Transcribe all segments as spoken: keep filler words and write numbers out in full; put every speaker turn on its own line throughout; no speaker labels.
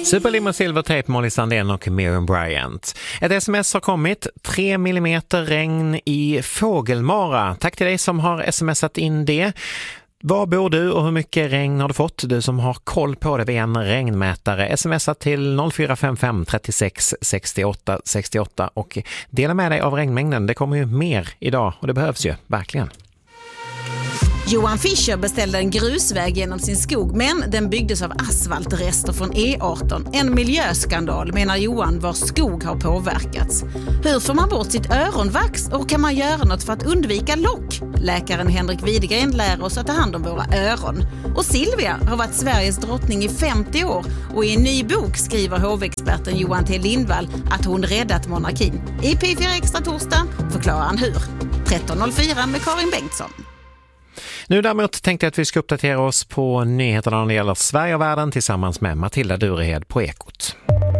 Superlimmer Silvertape, Molly Sandén och Miriam Bryant. Ett sms har kommit. Tre millimeter regn i Fågelmara. Tack till dig som har smsat in det. Var bor du och hur mycket regn har du fått? Du som har koll på det via en regnmätare. Smsa till noll fyra fem fem tre sex sex åtta sex åtta och dela med dig av regnmängden. Det kommer ju mer idag och det behövs ju, verkligen.
Johan Fischer beställde en grusväg genom sin skog, men den byggdes av asfaltrester från E arton. En miljöskandal, menar Johan, vars skog har påverkats. Hur får man bort sitt öronvax och kan man göra något för att undvika lock? Läkaren Henrik Widegren lär oss att ta hand om våra öron. Och Silvia har varit Sveriges drottning i femtio år och i en ny bok skriver hovexperten Johan T. Lindvall att hon räddat monarkin. I P fyra Extra torsdag förklarar han hur. tretton noll fyra med Karin Bengtsson.
Nu däremot tänkte jag att vi ska uppdatera oss på nyheterna när det gäller Sverige och världen tillsammans med Matilda Durehed på Ekot.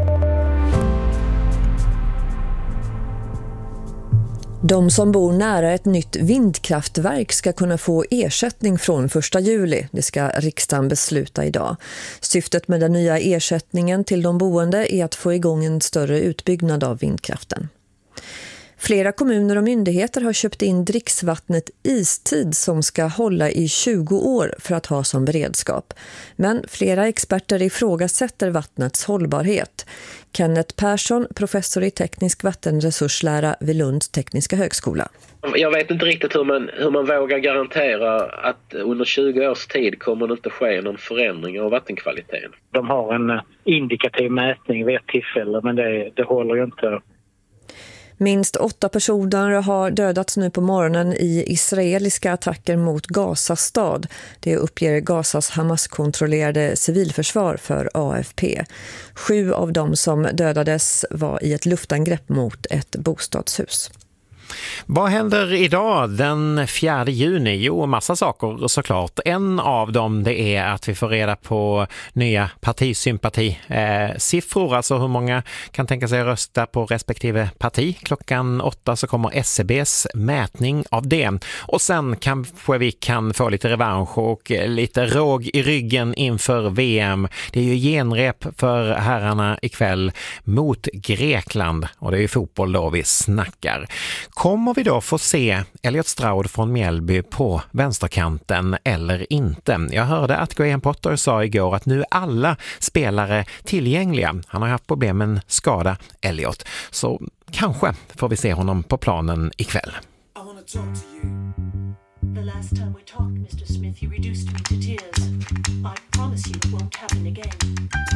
De som bor nära ett nytt vindkraftverk ska kunna få ersättning från första juli. Det ska riksdagen besluta idag. Syftet med den nya ersättningen till de boende är att få igång en större utbyggnad av vindkraften. Flera kommuner och myndigheter har köpt in dricksvattnet Istid som ska hålla i tjugo år för att ha som beredskap. Men flera experter ifrågasätter vattnets hållbarhet. Kenneth Persson, professor i teknisk vattenresurslära vid Lunds tekniska högskola.
Jag vet inte riktigt hur man, hur man vågar garantera att under tjugo års tid kommer det inte ske någon förändring av vattenkvaliteten.
De har en indikativ mätning vid ett tillfälle, men det, det håller ju inte.
Minst åtta personer har dödats nu på morgonen i israeliska attacker mot Gaza stad. Det uppger Gazas Hamas-kontrollerade civilförsvar för A F P. Sju av dem som dödades var i ett luftangrepp mot ett bostadshus.
Vad händer idag den fjärde juni? Jo, massa saker såklart. En av dem det är att vi får reda på nya partisympati-siffror. Alltså hur många kan tänka sig rösta på respektive parti. Klockan åtta så kommer S C B:s mätning av det. Och sen kanske vi kan få lite revansch och lite råg i ryggen inför V M. Det är ju genrep för herrarna ikväll mot Grekland. Och det är ju fotboll då vi snackar. Kommer vi då få se Elliot Stroud från Mjällby på vänsterkanten eller inte? Jag hörde att Graham Potter sa igår att nu är alla spelare tillgängliga. Han har haft problem med en skada, Elliot. Så kanske får vi se honom på planen ikväll.
I wanna talk to you. The last time we talked, mister Smith, you reduced me to tears. I promise you it won't happen again.